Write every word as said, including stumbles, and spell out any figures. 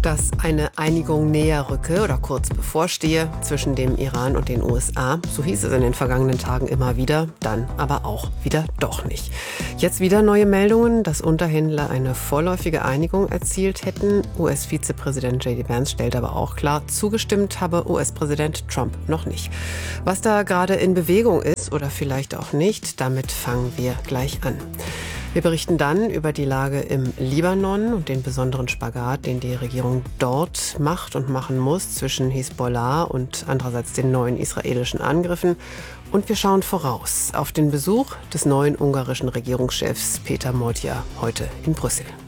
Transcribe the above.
Dass eine Einigung näher rücke oder kurz bevorstehe zwischen dem Iran und den U S A. So hieß es in den vergangenen Tagen immer wieder, dann aber auch wieder doch nicht. Jetzt wieder neue Meldungen, dass Unterhändler eine vorläufige Einigung erzielt hätten. U S-Vizepräsident J D Vance stellt aber auch klar, zugestimmt habe U S-Präsident Trump noch nicht. Was da gerade in Bewegung ist oder vielleicht auch nicht, damit fangen wir gleich an. Wir berichten dann über die Lage im Libanon und den besonderen Spagat, den die Regierung dort macht und machen muss zwischen Hisbollah und andererseits den neuen israelischen Angriffen. Und wir schauen voraus auf den Besuch des neuen ungarischen Regierungschefs Péter Moltyr heute in Brüssel.